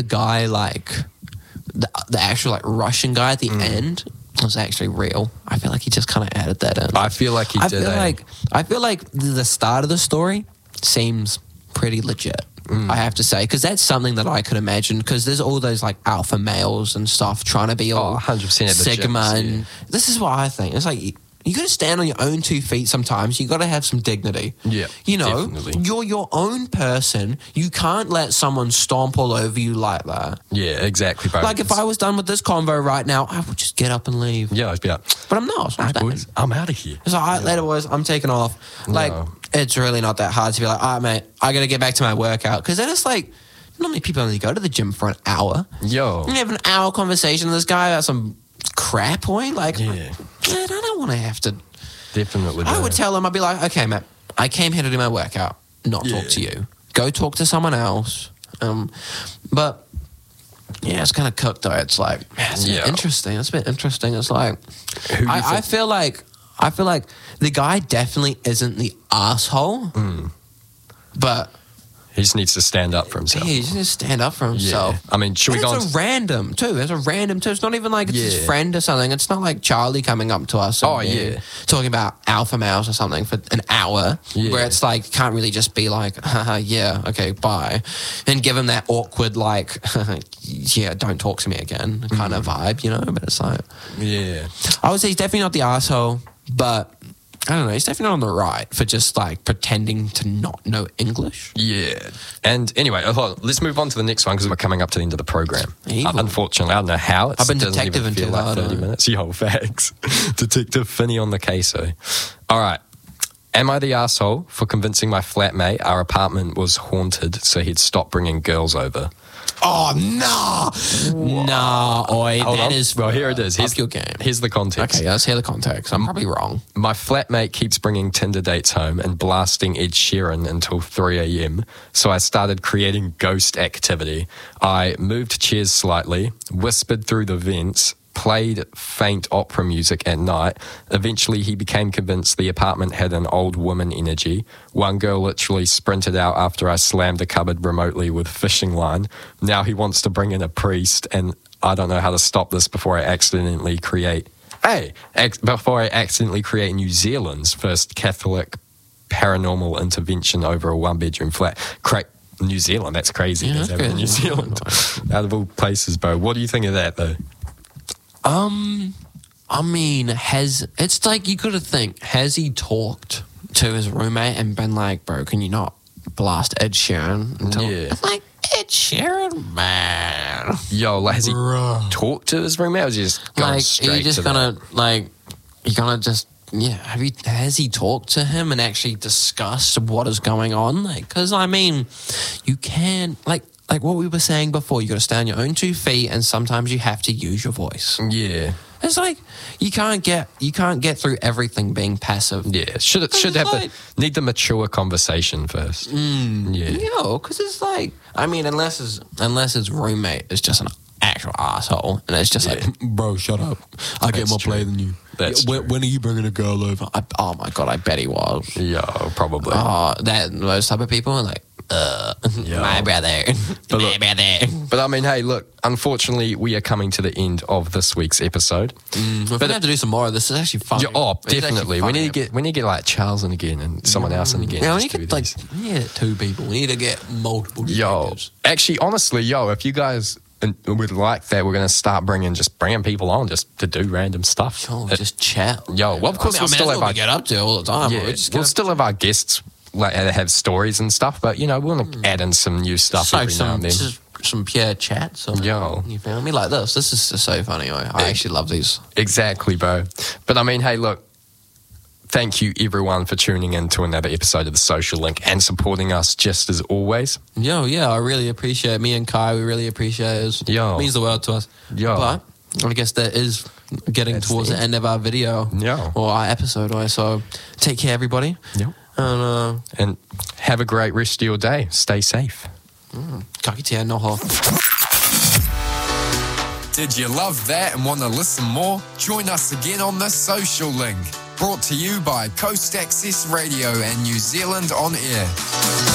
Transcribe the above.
guy, like, the actual, like, Russian guy at the end was actually real. I feel like he just kind of added that in. I feel like he did. I feel like the start of the story seems pretty legit. I have to say, because that's something that I could imagine. Because there's all those like alpha males and stuff trying to be all 100% Sigma, gyms, and this is what I think. It's like you got to stand on your own 2 feet. Sometimes you got to have some dignity. Yeah, you know, definitely. you're your own person. You can't let someone stomp all over you like that. Yeah, exactly, bro. Like if I was done with this convo right now, I would just get up and leave. Yeah, I'd be like, But I'm not. So I'm "Hey, staying. boys, I'm out of here." It's like, later, boys, I'm taking off. Like, it's really not that hard to be like, all right, mate, I got to get back to my workout. Because then it's like, normally people only go to the gym for an hour. Yo. You have an hour conversation with this guy about some crap point. Like, Yeah. man, I don't want to have to. Definitely. I would tell him, I'd be like, okay, mate, I came here to do my workout, not talk to you. Go talk to someone else. But, yeah, it's kind of cooked, though. It's like, man, it's been interesting. It's been interesting. It's like, I feel like the guy definitely isn't the asshole, but he just needs to stand up for himself. he just needs to stand up for himself. Yeah. I mean, should we go on? It's a random too. It's a random too. It's not even like it's his Yeah. friend or something. It's not like Charlie coming up to us. Oh, and being- yeah. talking about alpha males or something for an hour. Yeah. Where it's like can't really just be like, haha, yeah, okay, bye, and give him that awkward like, yeah, don't talk to me again kind of vibe, you know. But it's like, Yeah. I would say he's definitely not the asshole, but I don't know. He's definitely not on the right for just like pretending to not know English. Yeah. And anyway, hold on, let's move on to the next one because we're coming up to the end of the program. Evil. Unfortunately, I don't know how. I've been doesn't detective even feel until like now, 30 though. minutes. Yo, facts. Detective Finney on the queso. All right. Am I the asshole for convincing my flatmate our apartment was haunted so he'd stop bringing girls over? Oh, nah, oi, Hold that on. is Well, here it is. up your game. Here's the context. Okay, let's hear the context. I'm probably wrong. My flatmate keeps bringing Tinder dates home and blasting Ed Sheeran until 3 a.m. So I started creating ghost activity. I moved chairs slightly, whispered through the vents, played faint opera music at night. Eventually, he became convinced the apartment had an old woman energy. One girl literally sprinted out after I slammed the cupboard remotely with fishing line. Now he wants to bring in a priest, and I don't know how to stop this before I accidentally create New Zealand's first Catholic paranormal intervention over a one-bedroom flat. New Zealand, that's crazy. Yeah, That's that's happening in crazy. New Zealand. Out of all places, bro. What do you think of that, though? I mean, it's like you got to think, has he talked to his roommate and been like, bro, can you not blast Ed Sheeran? Yeah. It's like, Ed Sheeran, man. Yo, like, has he talked to his roommate or is he just going Like, straight are you just to gonna, that? like, you're gonna just, yeah, has he talked to him and actually discussed what is going on? Like, because, I mean, you can, like what we were saying before, you got to stay on your own 2 feet and sometimes you have to use your voice. Yeah. It's like you can't get through everything being passive. Yeah. Should need the mature conversation first. Yeah. You know, because it's like, I mean, unless his roommate is just an actual asshole and it's just like, bro, shut up. I get more play than you. That's true. When are you bringing a girl over? Oh my God, I bet he was. Yo, probably. Oh, those type of people are like, my brother, my brother. But I mean, hey, look, unfortunately, we are coming to the end of this week's episode. We're gonna have to do some more of this. It's actually fun. Yeah, definitely. We need to get like Charles in again and someone else in again. Yeah, we just need to do get these. 2 people. We need to get multiple. Yo, detectives. actually, honestly, if you guys would like that, we're going to start bringing people on just to do random stuff. Oh, just chat. Yo, well, of course, we'll still have our get up to all the time. Yeah, we'll still have our guests like that have stories and stuff, but we want to add in some new stuff every now and then. Some pure chats. Yo. You feel me? Like this. This is just so funny. I actually love these. Exactly, bro. But I mean, hey, look, thank you everyone for tuning in to another episode of The Social Link and supporting us just as always. Yo, yeah, I really appreciate it. Me and Kai, we really appreciate it. Yo. It means the world to us. Yo. But I guess that is getting That's towards the the end of our video. Yo. Or our episode. So take care, everybody. Yo. And And have a great rest of your day. Stay safe. ka kitea noho. Did you love that and want to listen more? Join us again on The Social Link. Brought to you by Coast Access Radio and New Zealand On Air.